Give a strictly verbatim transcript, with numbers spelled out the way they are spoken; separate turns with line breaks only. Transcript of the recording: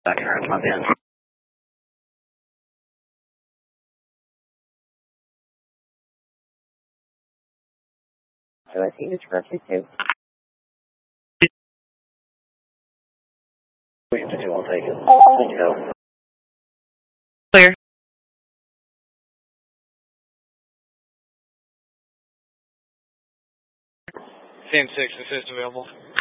Back here, my bad. So I think it's roughly two. We have to do, I'll take it. Thank you.
Clear. ten six, assist available.